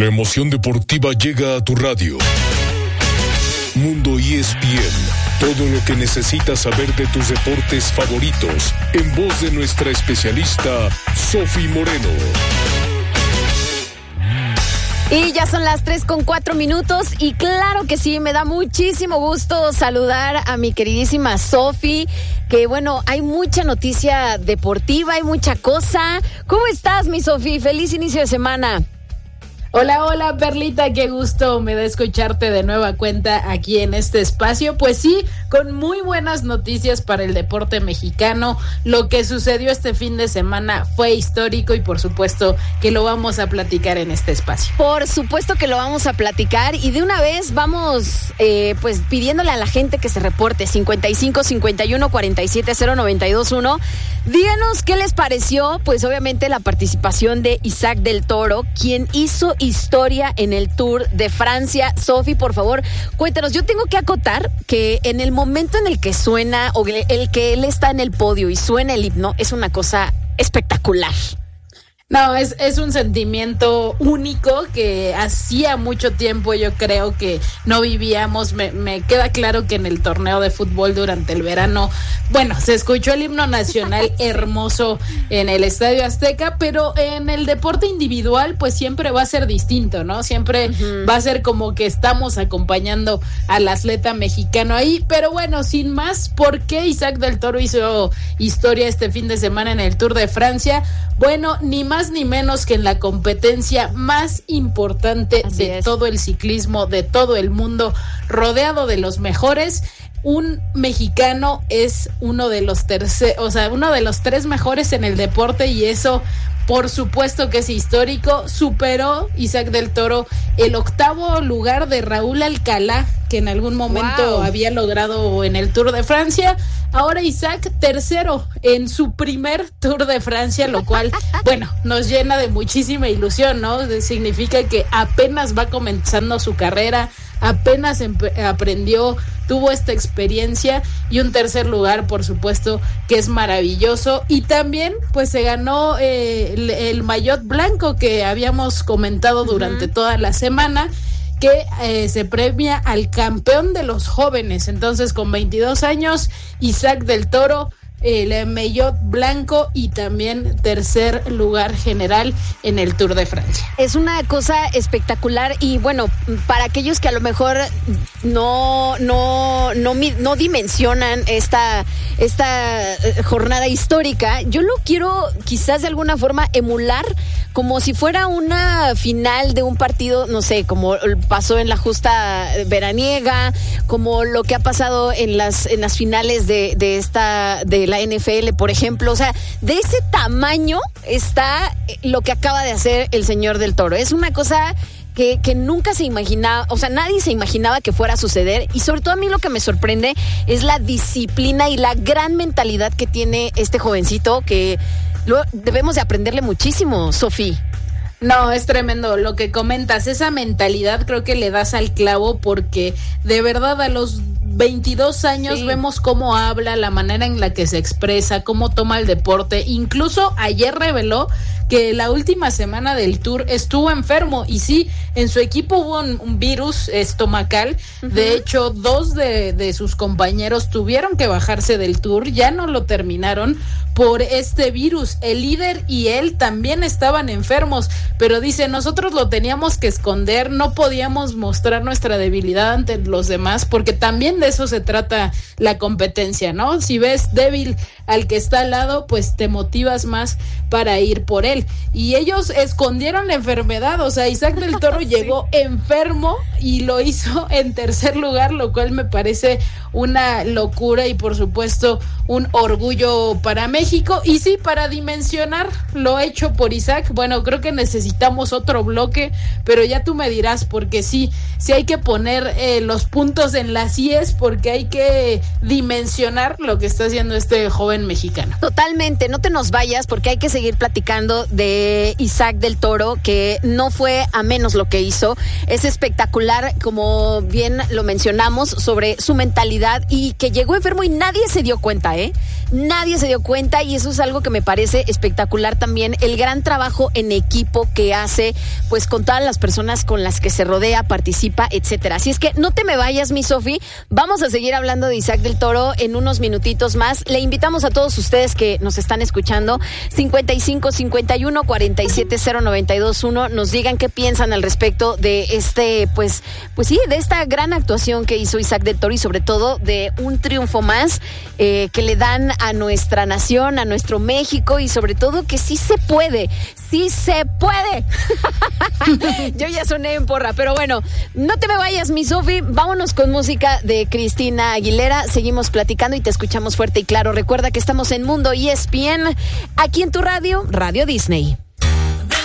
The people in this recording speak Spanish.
La emoción deportiva llega a tu radio. Mundo ESPN. Todo lo que necesitas saber de tus deportes favoritos, en voz de nuestra especialista, Sofi Moreno. Y ya son las 3:04 y claro que sí, me da muchísimo gusto saludar a mi queridísima Sofi, que bueno, hay mucha noticia deportiva, hay mucha cosa. ¿Cómo estás, mi Sofi? Feliz inicio de semana. Hola, Perlita, qué gusto me da escucharte de nueva cuenta aquí en este espacio. Pues sí, con muy buenas noticias para el deporte mexicano. Lo que sucedió este fin de semana fue histórico y por supuesto que lo vamos a platicar en este espacio. Por supuesto que lo vamos a platicar y de una vez vamos pues pidiéndole a la gente que se reporte 55 51 47 0921. Díganos qué les pareció, pues obviamente la participación de Isaac del Toro, quien hizo historia en el Tour de Francia. Sofi, por favor, cuéntanos. Yo tengo que acotar que en el momento en el que suena, o el que él está en el podio y suena el himno, es una cosa espectacular. No, es un sentimiento único que hacía mucho tiempo yo creo que no vivíamos. Me queda claro que en el torneo de fútbol durante el verano, bueno, se escuchó el himno nacional hermoso en el Estadio Azteca, pero en el deporte individual pues siempre va a ser distinto, ¿no? Siempre va a ser como que estamos acompañando al atleta mexicano ahí, pero bueno, sin más, ¿por qué Isaac del Toro hizo historia este fin de semana en el Tour de Francia? Bueno, ni más ni menos que en la competencia más importante todo el ciclismo, de todo el mundo, rodeado de los mejores. Un mexicano es uno de los tres mejores en el deporte y eso por supuesto que es histórico. Superó Isaac del Toro el 8º lugar de Raúl Alcalá, que en algún momento había logrado en el Tour de Francia. Ahora Isaac, 3º en su primer Tour de Francia, lo cual, bueno, nos llena de muchísima ilusión, ¿no? Significa que apenas va comenzando su carrera, apenas aprendió, tuvo esta experiencia y un 3er lugar, por supuesto, que es maravilloso. Y también, pues, se ganó el maillot blanco que habíamos comentado durante toda la semana, que se premia al campeón de los jóvenes. Entonces, con 22 años, Isaac del Toro, el maillot blanco y también 3er lugar general en el Tour de Francia. Es una cosa espectacular y bueno, para aquellos que a lo mejor no dimensionan esta jornada histórica, yo lo quiero quizás de alguna forma emular como si fuera una final de un partido, no sé, como pasó en la justa veraniega, como lo que ha pasado en las finales de la NFL, por ejemplo. O sea, de ese tamaño está lo que acaba de hacer el señor del Toro. Es una cosa que nunca se imaginaba, o sea, nadie se imaginaba que fuera a suceder, y sobre todo a mí lo que me sorprende es la disciplina y la gran mentalidad que tiene este jovencito, que debemos de aprenderle muchísimo, Sofi. No, es tremendo lo que comentas, esa mentalidad creo que le das al clavo, porque de verdad a los 22 años vemos cómo habla, la manera en la que se expresa, cómo toma el deporte. Incluso ayer reveló que la última semana del Tour estuvo enfermo y sí, en su equipo hubo un virus estomacal. De hecho, 2 de sus compañeros tuvieron que bajarse del Tour, ya no lo terminaron por este virus. El líder y él también estaban enfermos, pero dice, nosotros lo teníamos que esconder, no podíamos mostrar nuestra debilidad ante los demás, porque también de eso se trata la competencia, ¿no? Si ves débil al que está al lado, pues te motivas más para ir por él. Y ellos escondieron la enfermedad, o sea, Isaac del Toro llegó enfermo y lo hizo en 3er lugar, lo cual me parece una locura y por supuesto un orgullo para México. Y sí, para dimensionar lo hecho por Isaac, bueno, creo que necesitamos otro bloque, pero ya tú me dirás, porque sí hay que poner los puntos en las IES, es porque hay que dimensionar lo que está haciendo este joven mexicano. Totalmente, no te nos vayas porque hay que seguir platicando de Isaac del Toro, que no fue a menos lo que hizo. Es espectacular, como bien lo mencionamos, sobre su mentalidad y que llegó enfermo y nadie se dio cuenta, Nadie se dio cuenta y eso es algo que me parece espectacular también, el gran trabajo en equipo que hace, pues con todas las personas con las que se rodea, participa, etcétera. Así es que no te me vayas, mi Sofi, vamos a seguir hablando de Isaac del Toro en unos minutitos más. Le invitamos a todos ustedes que nos están escuchando, 55 51 47 0921, nos digan qué piensan al respecto de pues sí, de esta gran actuación que hizo Isaac del Toro y sobre todo de un triunfo más que le dan a nuestra nación, a nuestro México y sobre todo que sí se puede. Yo ya soné en porra, pero bueno, no te me vayas, mi Sofi, vámonos con música de Cristina Aguilera, seguimos platicando y te escuchamos fuerte y claro. Recuerda que estamos en Mundo ESPN, aquí en tu radio, Radio Disney.